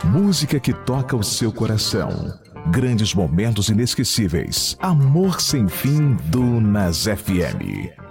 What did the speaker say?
Música que toca o seu coração. Grandes momentos inesquecíveis. Amor sem fim do Nas FM.